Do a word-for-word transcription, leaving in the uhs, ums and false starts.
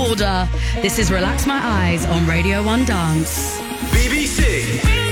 Border. This is Relax My Eyes on Radio one Dance. B B C.